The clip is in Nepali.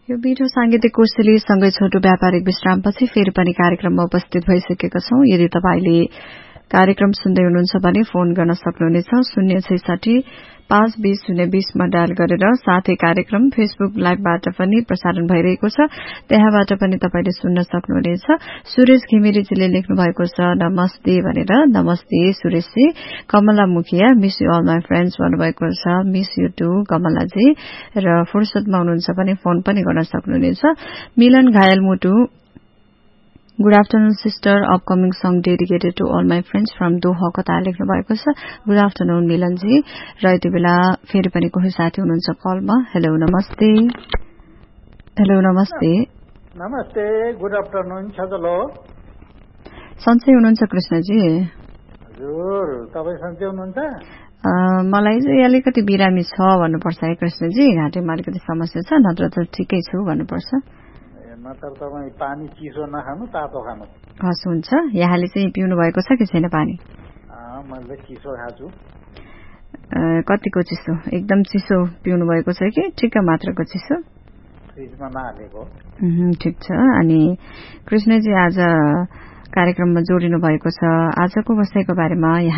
यो मिठो सांगीतिक कोसेली सँगै छोटो व्यापारिक विश्रामपछि फेरि पनि कार्यक्रममा उपस्थित भइसकेका छौं। यदि तपाईले कार्यक्रम सुन्दै हुनुहुन्छ भने फोन गर्न सक्नुहुनेछ 066-520-020 मा डायल गरेर। साथै कार्यक्रम फेसबुक लाइभबाट पनि प्रसारण भइरहेको छ, त्यहाँबाट पनि तपाईले सुन्न सक्नुहुनेछ। सुरेश घिमिरेजीले लेख्नु भएको छ नमस्ते भनेर। नमस्ते सुरेशजी। कमला मुखिया miss you all my friends भन्नुभएको छ। Miss you two Kamlaji. र फुर्सदमा हुनुहुन्छ भने फोन पनि गर्न सक्नुहुनेछ। मिलन घायल मुटु good afternoon sister, upcoming song dedicated two all my friends from दोहा कता लेख्नु भएको छ। Good afternoon Milan ji. र यति बेला फेरि पनि कोही साथी हुनुहुन्छ कलमा। हेलो नमस्ते। हेलो नमस्ते। नमस्ते, गुड आफ्टरनून सजलो। सन्चै हुनुहुन्छ कृष्णजी? हजुर, तपाईँ सन्चै हुनुहुन्छ? मलाई चाहिँ अलिकति बिरामी छ भन्नुपर्छ है कृष्णजी। घाँटीमा अलिकति समस्या छ, नत्र त ठिकै छु भन्नुपर्छ। मतलब तपाईँ पानी चिसो नखानु, तातो खानु। हस् हुन्छ। यहाँले चाहिँ पिउनु भएको छ कि छैन पानी? मैले चिसो खाछु। कतिको चिसो? एकदम चिसो पिउनु भएको छ कि ठिक्क मात्रको चिसो? फ्रिजमा नहालेको। ठिक छ। अनि कृष्णजी आज कार्यक्रममा जोडिनु भएको छ। आजको बसाइको बारेमा